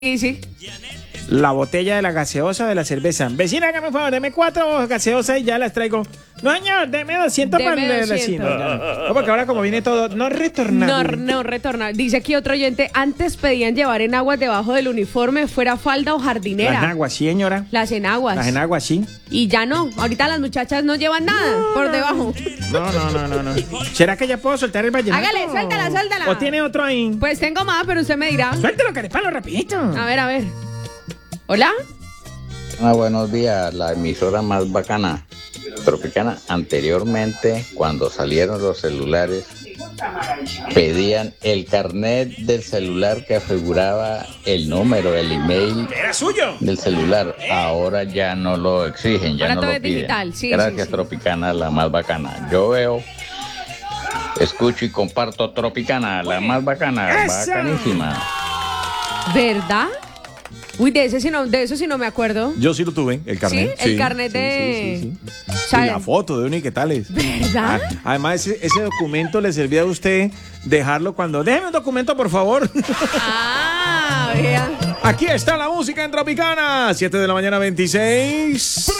Sí, sí. La botella de la gaseosa de la cerveza. Vecina, hágame un favor, deme 4 gaseosas y ya las traigo. No, señor, deme 200 para el 200. vecino. No, porque ahora como viene todo, no retornar. No retorna. Dice aquí otro oyente, antes pedían llevar enaguas debajo del uniforme, fuera falda o jardinera. Las enaguas, sí, señora. Las enaguas. Las enaguas, sí. Y ya no. Ahorita las muchachas no llevan nada por debajo. No. ¿Será que ya puedo soltar el vallenato? Hágale, suéltala. ¿O tiene otro ahí? Pues tengo más, pero usted me dirá. Suéltelo, carepalo, rapidito. A ver. ¿Hola? Buenos días, la emisora más bacana, Tropicana. Anteriormente, cuando salieron los celulares, pedían el carnet del celular que aseguraba el número, el email ¡Era suyo! del celular. Ahora ya no lo exigen, ya Ahora no todo lo es piden. digital, sí, Gracias, sí. Tropicana, la más bacana. Yo veo, escucho y comparto Tropicana, la más bacana, ¡Esa! bacanísima. ¿Verdad? Uy, de eso sí no me acuerdo. Yo sí lo tuve, el carnet. ¿Sí? El carnet de... Sí. O sea, Y la foto de uno y qué tales. ¿verdad? Además, ese documento le servía a usted dejarlo cuando... Déjeme un documento, por favor. Ah, vea. Aquí está la música en Tropicana. 7 de la mañana, 26.